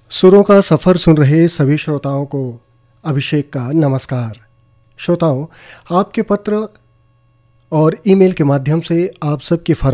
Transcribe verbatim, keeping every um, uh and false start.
सुरों का सफ़र सुन रहे सभी श्रोताओं को अभिषेक का नमस्कार। श्रोताओं, आपके पत्र और ईमेल के माध्यम से आप सबकी